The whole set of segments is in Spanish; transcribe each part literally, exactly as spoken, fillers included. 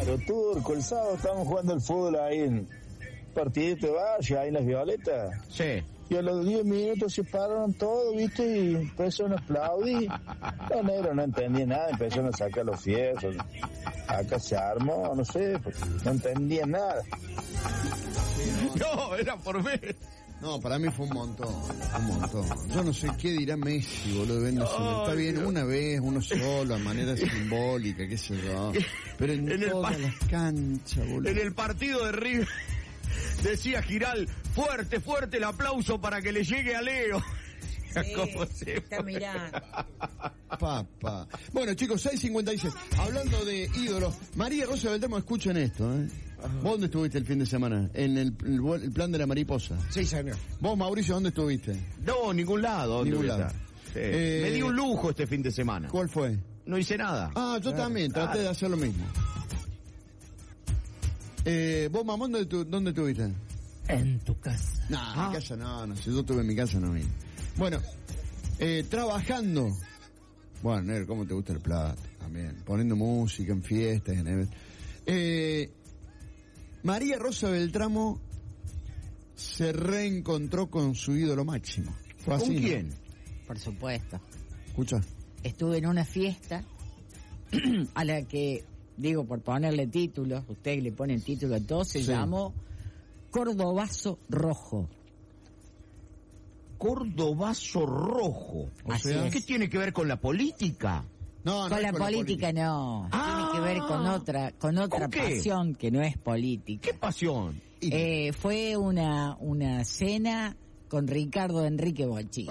Claro, Turco, el sábado estábamos jugando al fútbol ahí en partidito de Valle, ahí en Las Violetas. Sí. Y a los diez minutos se pararon todos, ¿viste? Y empezaron a aplaudir. Los negros no entendían nada, empezaron a sacar los fierros. Acá se armó, no sé, pues, no entendían nada. No, era por ver. No, para mí fue un montón, un montón. Yo no sé qué dirá Messi, boludo, viendo oh, está bien, Dios. Una vez, uno solo, a manera simbólica, qué sé yo. Pero en, en todas las canchas, boludo. En el partido de River, decía Giral, fuerte, fuerte el aplauso para que le llegue a Leo. Sí, ¿cómo se está mirando? Papá. Bueno, chicos, seis cincuenta y seis. Hablando de ídolos, María Rosa Beltramo, escuchen esto, ¿eh? ¿Vos dónde estuviste el fin de semana? En el, el, el plan de la mariposa. Sí, señor. ¿Vos, Mauricio, dónde estuviste? No, ningún lado. Ningún lado. Sí. Eh, Me di un lujo este fin de semana. ¿Cuál fue? No hice nada. Ah, yo claro, también, traté claro. de hacer lo mismo. Eh, ¿Vos, Mamón, dónde, tu, dónde estuviste? En tu casa. No, ah. en mi casa no, no. Si yo estuve en mi casa no vine. Bueno, eh, trabajando. Bueno, Ner, ¿cómo te gusta el plato? También. Poniendo música en fiestas, en eventos. Eh... María Rosa Beltramo se reencontró con su ídolo máximo. ¿Con así, quién? ¿No? Por supuesto. ¿Escucha? Estuve en una fiesta a la que, digo, por ponerle títulos, ustedes le ponen título a todo, se sí. llamó Cordobazo Rojo. Cordobazo Rojo. O Así sea, ¿qué tiene que ver con la política? No, no con la con política, política no. Ah, tiene que ver con otra, con otra ¿con pasión que no es política. ¿Qué pasión? Eh, fue una, una cena con Ricardo Enrique Bochini.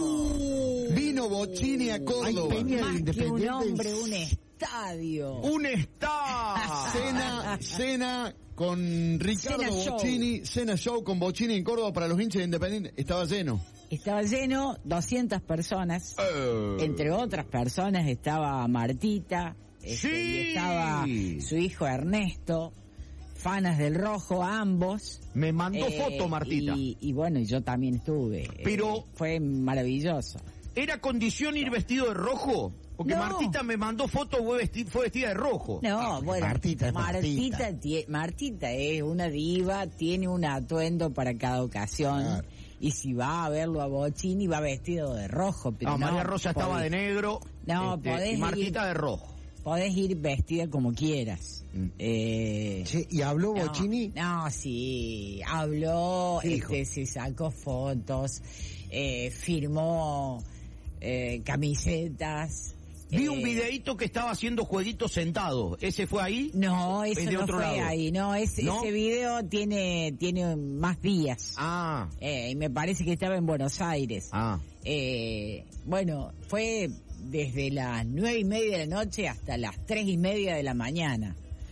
Oh. Vino Bochini a Córdoba. Ay, más que un hombre, un estadio. Un estadio. Cena, cena con Ricardo cena Bochini, show. Cena show con Bochini en Córdoba para los hinchas de Independiente. Estaba lleno. Estaba lleno, doscientas personas, uh. entre otras personas estaba Martita, este, sí. y estaba su hijo Ernesto, fanas del Rojo, ambos. Me mandó eh, foto Martita. Y, y bueno, yo también estuve. Pero eh, fue maravilloso. ¿Era condición ir vestido de rojo? Porque no. Martita me mandó foto, fue vestida, fue vestida de rojo. No, ah, bueno, Martita, Martita, Martita. Tie, Martita es una diva, tiene un atuendo para cada ocasión. Claro. Y si va a verlo a Bochini, va vestido de rojo. Pero no, no, María Rosa podés, estaba de negro. No, este, podés y Martita ir, de rojo. Podés ir vestida como quieras. Mm. Eh, sí, ¿y habló no, Bochini? No, sí, habló, este, se sacó fotos, eh, firmó eh, camisetas. Vi eh, un videíto que estaba haciendo jueguitos sentado. ¿Ese fue ahí? No, eso no fue lado? ahí. No, es, ¿no? Ese video tiene tiene más días. Ah. Eh, y me parece que estaba en Buenos Aires. Ah. Eh, bueno, fue desde las nueve y media de la noche hasta las tres y media de la mañana.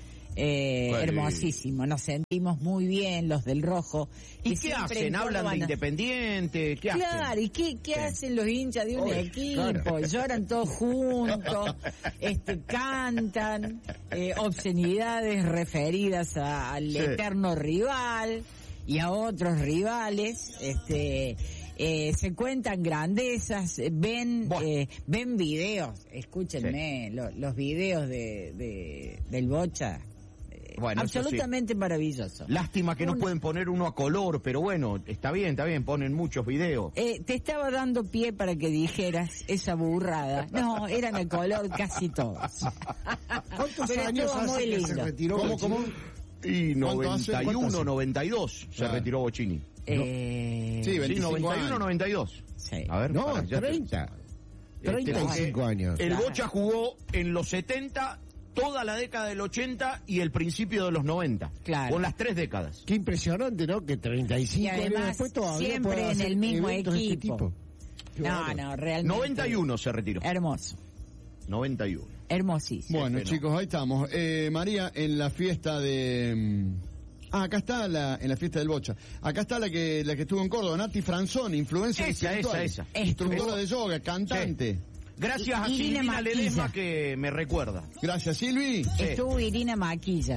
Eh, vale. Hermosísimo, nos sentimos muy bien los del Rojo. ¿Y qué hacen? ¿Hablan de Independiente? ¿Qué claro, hacen? ¿y qué, qué sí. hacen los hinchas de un Oye, equipo? Claro. Lloran todos juntos, este, cantan, eh, obscenidades referidas a, al sí. eterno rival y a otros rivales, este... Eh, se cuentan grandezas, ven bueno. eh, ven videos, escúchenme, sí. lo, los videos de, de del Bocha, eh, bueno, absolutamente sí. maravilloso. Lástima que Un... no pueden poner uno a color, pero bueno, está bien, está bien, ponen muchos videos. Eh, te estaba dando pie para que dijeras esa burrada. No, eran a color casi todos. ¿Cuántos pero años hace que se retiró? ¿Cómo, cómo? Y noventa y uno, noventa y dos se claro. retiró Bochini. Eh... Sí, sí, noventa y uno, noventa y dos. Sí. A ver, no, para, treinta. Te... treinta y cinco años. El Bocha jugó en los setenta, toda la década del ochenta y el principio de los noventa. Claro. Con las tres décadas. Qué impresionante, ¿no? Que treinta y cinco y además, años después todavía siempre en el mismo equipo. De este tipo. No, no, realmente. noventa y uno se retiró. Hermoso. noventa y uno. Hermosísimo. Bueno, este, chicos, no. ahí estamos. Eh, María, en la fiesta de... Ah, acá está la, en la fiesta del Bocha. Acá está la que, la que estuvo en Córdoba, Nati Franzoni, influencer esa, espiritual, esa, esa. instructora de yoga, cantante. Sí. Gracias a Irina Silvina Maquilla. Ledesma que me recuerda. Gracias, Silvi. Sí. Estuvo Irina Maquilla.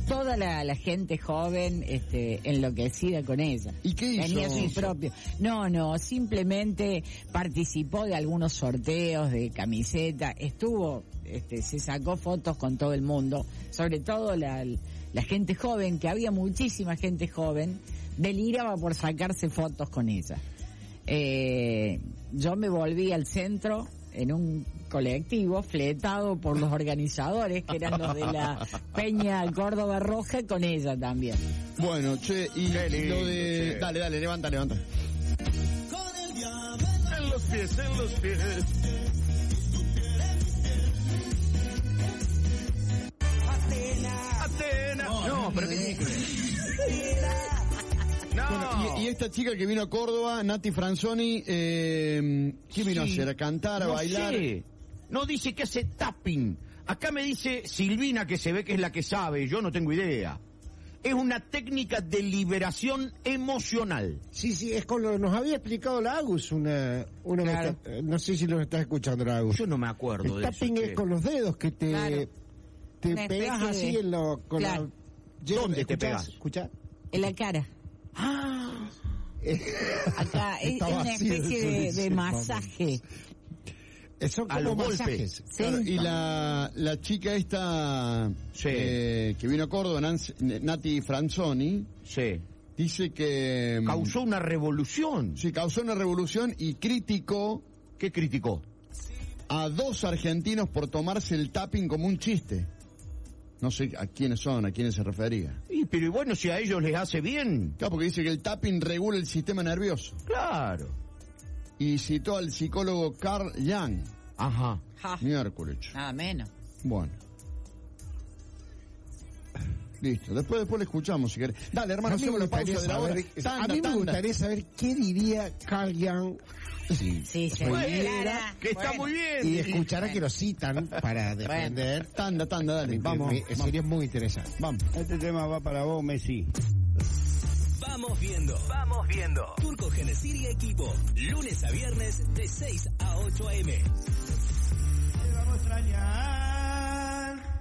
toda la, la gente joven este, enloquecida con ella. ¿Y qué hizo? Tenía su propio. No, no, simplemente participó de algunos sorteos de camiseta, estuvo, este, se sacó fotos con todo el mundo, sobre todo la, la gente joven, que había muchísima gente joven, deliraba por sacarse fotos con ella. Eh, yo me volví al centro en un colectivo fletado por los organizadores, que eran los de la Peña Córdoba Roja, con ella también. Bueno, che, y, Qué lindo, lo de... che. Dale, dale, levanta, levanta. En los pies, en los pies. Atena. No, pero ¿qué tiene que ver? No. Bueno, y, y esta chica que vino a Córdoba, Nati Franzoni, eh, ¿qué vino Sí. a hacer? ¿A cantar, a No bailar? sé. No dice que hace tapping. Acá me dice Silvina, que se ve que es la que sabe, yo no tengo idea. Es una técnica de liberación emocional. Sí, sí, es con lo que nos había explicado la Agus, una, una Claro. meta- no sé si lo estás escuchando la Agus. Yo no me acuerdo El de eso. tapping es che. con los dedos que te, Claro. te Una pegas especie así de- en lo, con Claro. la... ¿Dónde te ¿Escuchás? pegas? ¿Escuchás? En la cara. Ah, Acá es, Está es una vacío especie eso, de, dice, de vamos. masaje. Eh, Son A como los golpes. masajes. Sí. Claro, y la, la chica esta Sí. eh, que vino a Córdoba, Nancy- Nati Franzoni, sí. dice que... mm, Causó una revolución. Sí, causó una revolución y criticó ¿Qué criticó? a dos argentinos por tomarse el tapping como un chiste. No sé a quiénes son, a quiénes se refería. Y, pero y bueno, si a ellos les hace bien. Claro, porque dice que el tapping regula el sistema nervioso. Claro. Y citó al psicólogo Carl Jung. Ajá. Ja, Miércoles. nada menos. Bueno. Listo. Después después le escuchamos si querés. Dale, hermano, A mí me hacemos la pausa gustaría de la hora. saber, Tanda, a mí me tanda. gustaría saber qué diría Carl Jung Sí. Sí, se Bueno, libera. que está Bueno. muy bien. y escuchar a que lo citan para defender. Tanda, tanda, dale. Vamos. Me- vamos. Sería muy interesante. Vamos. Este tema va para vos, Messi. Vamos viendo, vamos viendo. Turco Genesir y equipo. Lunes a viernes de seis a ocho a eme. Vamos a extrañar.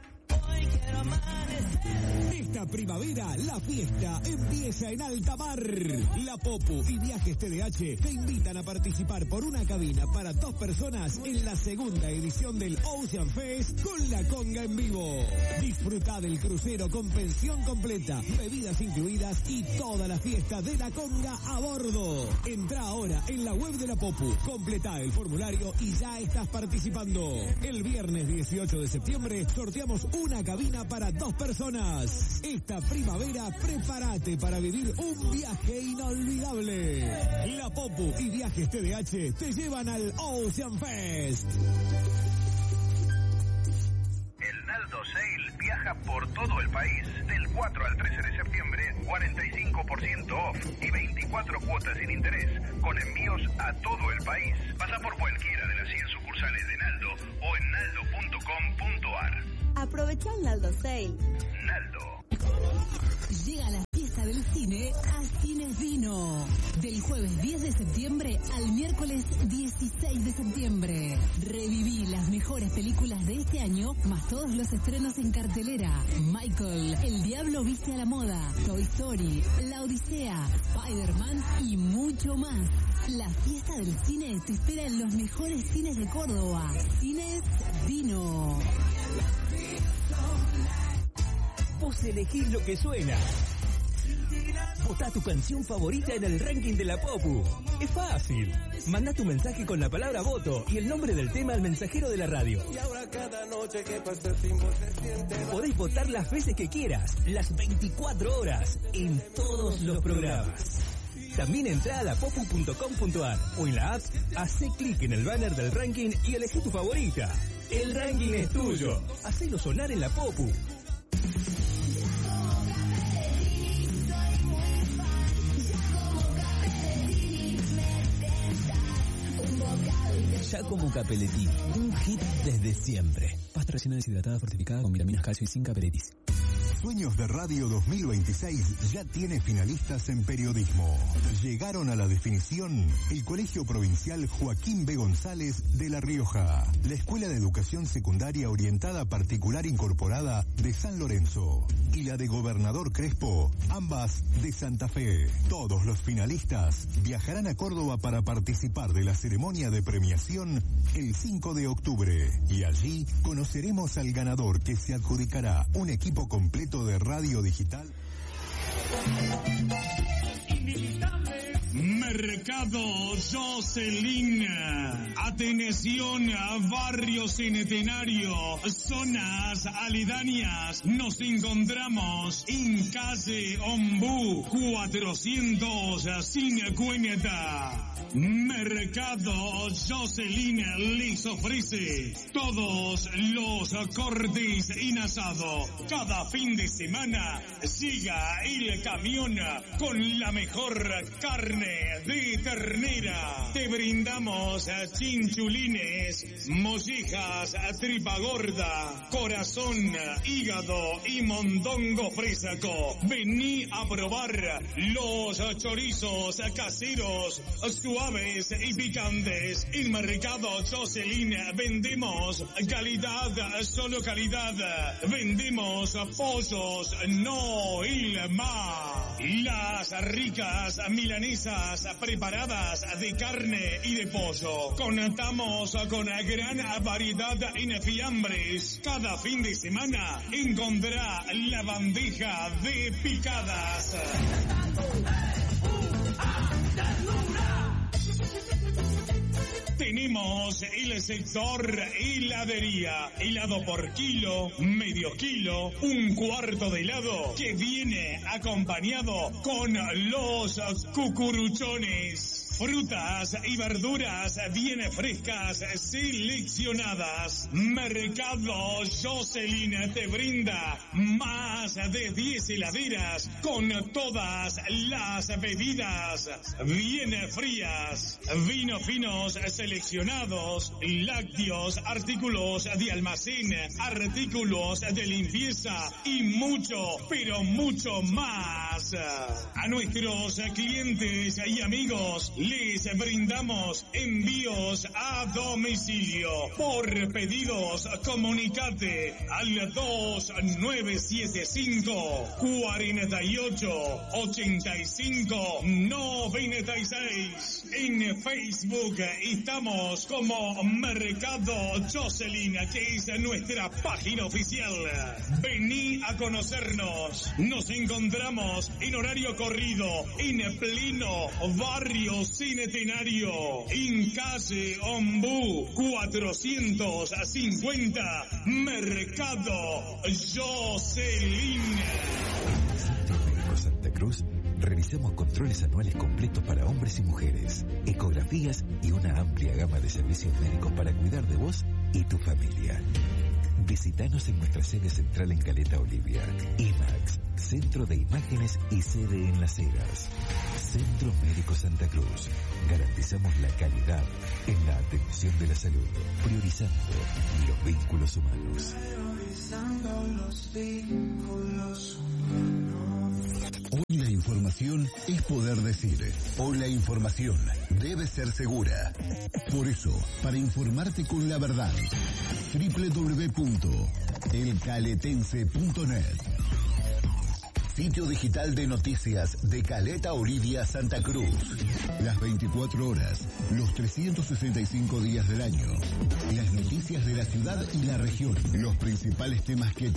Esta primavera la fiesta empieza en Alta Mar. La Popu y Viajes T D H te invitan a participar por una cabina para dos personas en la segunda edición del Ocean Fest con la conga en vivo. Disfruta del crucero con pensión completa, bebidas incluidas y toda la fiesta de la conga a bordo. Entra ahora en la web de la Popu, completa el formulario y ya estás participando. El viernes dieciocho de septiembre sorteamos una cabina para dos personas. Esta primavera prepárate para vivir un viaje inolvidable. La Popu y Viajes T D H te llevan al Ocean Fest. El Naldo Sale viaja por todo el país. Del cuatro al trece de septiembre, cuarenta y cinco por ciento off y veinticuatro cuotas sin interés, con envíos a todo el país. Pasa por cualquiera de las cien sucursales de Naldo o en naldo punto com punto ar. Aprovecha el Naldo Sale. Naldo. Llega la fiesta del cine a Cines Vino. Del jueves diez de septiembre al miércoles dieciséis de septiembre. Reviví las mejores películas de este año, más todos los estrenos en cartelera. Michael, El Diablo Viste a la Moda, Toy Story, La Odisea, Spider-Man y mucho más. La fiesta del cine te espera en los mejores cines de Córdoba. Cines Vino. Vos elegís lo que suena. Votá tu canción favorita en el ranking de la Popu. Es fácil. Manda tu mensaje con la palabra voto y el nombre del tema al mensajero de la radio. Y ahora cada noche que pasa sin vos se siente. Podés votar las veces que quieras, las veinticuatro horas, en todos los programas. También entrá a la popu punto com punto ar o en la app, hacé clic en el banner del ranking y elegí tu favorita. El ranking es tuyo. Hacelo sonar en la Popu. Giacomo Capelletti, un hit desde siempre. Pasta rellena deshidratada fortificada con vitaminas calcio y zinc Aperitis. Sueños de Radio dos mil veintiséis ya tiene finalistas en periodismo. Llegaron a la definición el Colegio Provincial Joaquín B. González de La Rioja, la Escuela de Educación Secundaria Orientada Particular Incorporada de San Lorenzo y la de Gobernador Crespo, ambas de Santa Fe. Todos los finalistas viajarán a Córdoba para participar de la ceremonia de premiación el cinco de octubre y allí conoceremos al ganador, que se adjudicará un equipo completo de radio digital. Mercado Jocelyn. Atención a Barrio Centenario, zonas aledañas. Nos encontramos en calle Ombú cuatrocientos cincuenta. Mercado Jocelyn les ofrece todos los cortes en asado. Cada fin de semana llega el camión con la mejor carne de ternera. Te brindamos chinchulines, mollejas, tripa gorda, corazón, hígado y mondongo fresco. Vení a probar los chorizos caseros, suaves y picantes. En Mercado Jocelyn vendemos calidad, solo calidad. Vendemos pollos, no il más. Las ricas milanesas preparadas de carne y de pollo. Contamos con gran variedad en fiambres. Cada fin de semana encontrará la bandeja de picadas. Tenemos el sector heladería, helado por kilo, medio kilo, un cuarto de helado, que viene acompañado con los cucuruchones. Frutas y verduras bien frescas, seleccionadas. Mercado Jocelyn te brinda más de diez heladeras con todas las bebidas bien frías, vinos finos seleccionados, lácteos, artículos de almacén, artículos de limpieza y mucho, pero mucho más. A nuestros clientes y amigos les brindamos envíos a domicilio. Por pedidos, comunicate al dos nueve siete cinco, cuarenta y ocho, ochenta y cinco, noventa y seis. En Facebook estamos como Mercado Jocelyn, que es nuestra página oficial. Vení a conocernos. Nos encontramos en horario corrido en pleno barrio Centenario, en calle Ombú cuatrocientos cincuenta. Mercado Jocelyn. Centro Médico Santa Cruz. Realizamos controles anuales completos para hombres y mujeres, ecografías y una amplia gama de servicios médicos para cuidar de vos y tu familia. Visítanos en nuestra sede central en Caleta Olivia. IMAX, Centro de Imágenes y sede en Las Heras. Centro Médico Santa Cruz. Garantizamos la calidad en la atención de la salud, priorizando los vínculos humanos. Priorizando los vínculos humanos. Hoy la información es poder decir. Hoy la información debe ser segura. Por eso, para informarte con la verdad, doble u doble u doble u punto el caletense punto net. Sitio digital de noticias de Caleta Olivia, Santa Cruz. Las veinticuatro horas, los trescientos sesenta y cinco días del año. Las noticias de la ciudad y la región. Los principales temas que